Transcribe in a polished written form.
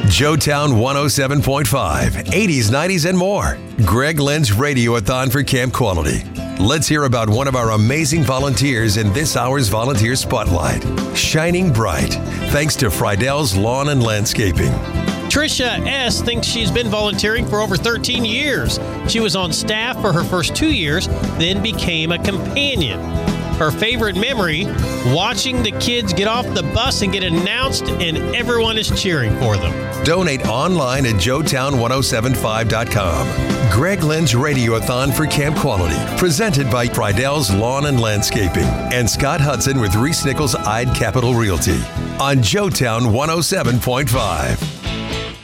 Joetown 107.5, 80s, 90s, and more. Greg Lynn's Radiothon for Camp Quality. Let's hear about one of our amazing volunteers in this hour's Volunteer Spotlight. Shining bright, thanks to Friedell's Lawn and Landscaping. Tricia S. thinks she's been volunteering for over 13 years. She was on staff for her first 2 years, then became a companion. Her favorite memory, watching the kids get off the bus and get announced, and everyone is cheering for them. Donate online at joetown1075.com. Greg Lynn's Radiothon for Camp Quality, presented by Friedell's Lawn and Landscaping and Scott Hudson with Reese Nichols Ide Capital Realty on Joetown 107.5.